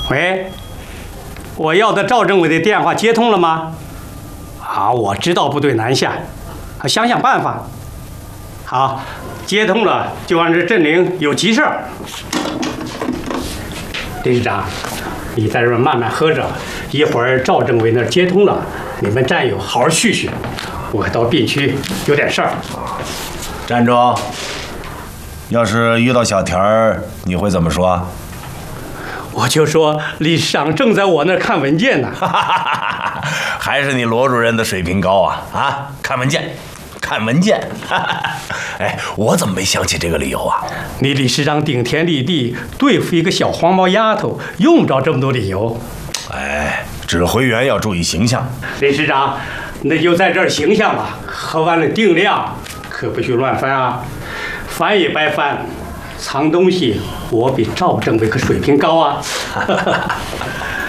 喂，我要的赵政委的电话接通了吗？好，我知道部队南下，想想办法。好，接通了就按这镇领有急事儿。理事长，你在这儿慢慢喝着，一会儿赵政委那儿接通了，你们战友好好叙叙。我到病区有点事儿。 站住！要是遇到小田儿，你会怎么说？ 我就说理事长正在我那儿看文件呢。 还是你罗主任的水平高啊！啊，看文件，看文件。哎，我怎么没想起这个理由啊？ 你理事长顶天立地对付一个小黄毛丫头，用不着这么多理由。 哎，指挥员要注意形象。 理事长，那就在这儿形象吧。喝完了定量，可不许乱翻啊！翻也白翻。藏东西，我比赵政委可水平高啊！